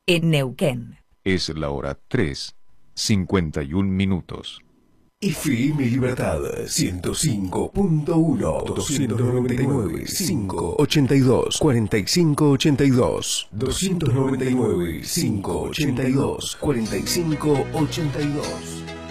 en Neuquén. Es la hora 3:51. FM Libertad 105.1 299 582 4582 299 582 4582.